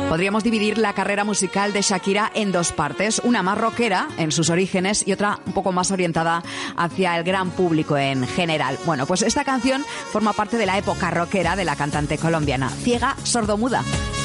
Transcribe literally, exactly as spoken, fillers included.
Podríamos dividir la carrera musical de Shakira en dos partes, una más rockera en sus orígenes y otra un poco más orientada hacia el gran público en general. Bueno, pues esta canción forma parte de la época rockera de la cantante colombiana, Ciega Sordomuda.